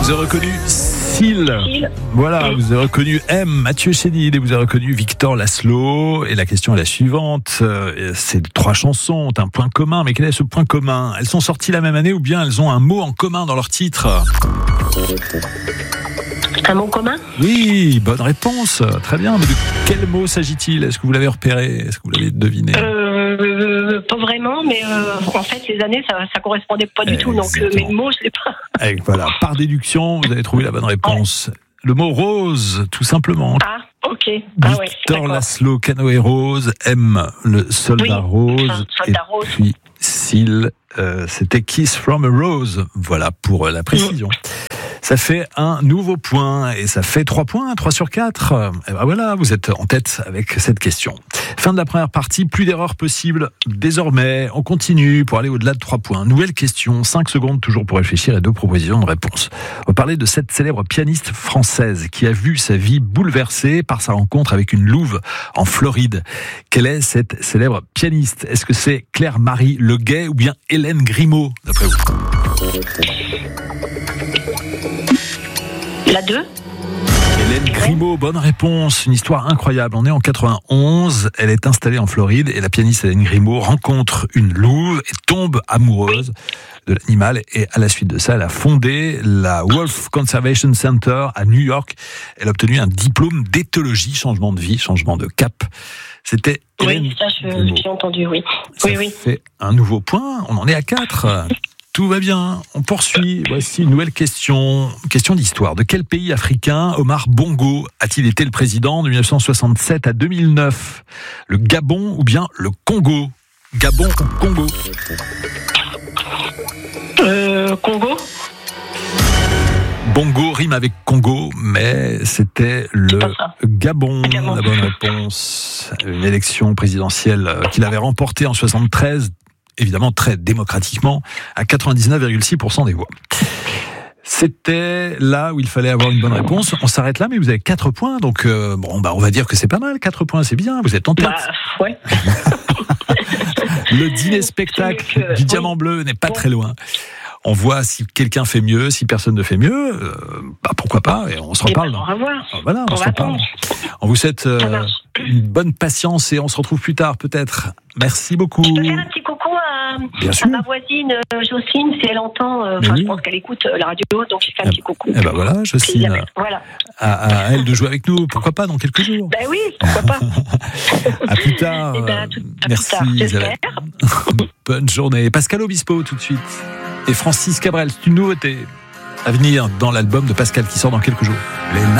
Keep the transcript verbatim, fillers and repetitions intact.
Vous avez reconnu Seal. Voilà, vous avez reconnu M, Mathieu Chédid, et vous avez reconnu Victor Laszlo. Et la question est la suivante. Ces trois chansons ont un point commun, mais quel est ce point commun? Elles sont sorties la même année ou bien elles ont un mot en commun dans leur titre? Un mot commun? Oui, bonne réponse. Très bien. Mais de quel mot s'agit-il? Est-ce que vous l'avez repéré? Est-ce que vous l'avez deviné? euh, Pas vraiment, mais euh, en fait, les années, ça ne correspondait pas du Exactement. tout. Donc, euh, mais le mot, je ne l'ai pas. Et voilà, par déduction, vous avez trouvé la bonne réponse. Ouais. Le mot rose, tout simplement. Ah, ok. Ah, Victor ouais, Laszlo, Canoë Rose, M, le soldat oui, rose. Soldat et rose. puis Seal, euh, c'était Kiss from a Rose. Voilà pour la précision. Mmh. Ça fait un nouveau point et ça fait trois points, trois sur quatre. Et ben voilà, vous êtes en tête avec cette question. Fin de la première partie, plus d'erreurs possibles. Désormais, on continue pour aller au-delà de trois points. Nouvelle question, cinq secondes toujours pour réfléchir et deux propositions de réponse. On va parler de cette célèbre pianiste française qui a vu sa vie bouleversée par sa rencontre avec une louve en Floride. Quelle est cette célèbre pianiste? Est-ce que c'est Claire-Marie Leguet ou bien Hélène Grimaud, d'après vous? La deux. Hélène Grimaud, bonne réponse. Une histoire incroyable. On est en quatre-vingt-onze. Elle est installée en Floride et la pianiste Hélène Grimaud rencontre une louve et tombe amoureuse de l'animal. Et à la suite de ça, elle a fondé la Wolf Conservation Center à New York. Elle a obtenu un diplôme d'éthologie, changement de vie, changement de cap. C'était Hélène Oui, ça, je, j'ai entendu, oui. Ça oui, oui. fait un nouveau point. On en est à quatre. Tout va bien, on poursuit. Voici une nouvelle question, question d'histoire. De quel pays africain Omar Bongo a-t-il été le président de mille neuf cent soixante-sept à deux mille neuf? Le Gabon ou bien le Congo? Gabon ou Congo? Euh, Congo. Bongo rime avec Congo, mais c'était le Gabon. Gabon. La bonne réponse. Une élection présidentielle qu'il avait remportée en soixante-treize. Évidemment très démocratiquement, à quatre-vingt-dix-neuf virgule six pour cent des voix. C'était là où il fallait avoir une bonne réponse. On s'arrête là, mais vous avez quatre points, donc euh, bon, bah on va dire que c'est pas mal. quatre points, c'est bien. Vous êtes en tête. Bah, ouais. Le dîner spectacle que... du Diamant oui. Bleu n'est pas bon. Très loin. On voit si quelqu'un fait mieux, si personne ne fait mieux, euh, bah pourquoi pas, et on se reparle. Ben, on va voir. Voilà, on, on se reparle. On vous souhaite euh, une bonne patience et on se retrouve plus tard peut-être. Merci beaucoup. Je peux faire un petit coucou à, Bien à sûr. ma voisine euh, Jocelyne, si elle entend, euh, enfin oui. Je pense qu'elle écoute euh, la radio, donc je fais un eh, petit coucou. Eh ben voilà, Jocelyne. Voilà. À, à elle de jouer avec nous, pourquoi pas dans quelques jours. Ben oui, pourquoi pas. À plus tard. Eh ben, à tout, à Merci plus tard, Isabelle. Bonne journée. Pascal Obispo tout de suite. Et Francis Cabrel, c'est une nouveauté à venir dans l'album de Pascal qui sort dans quelques jours. Les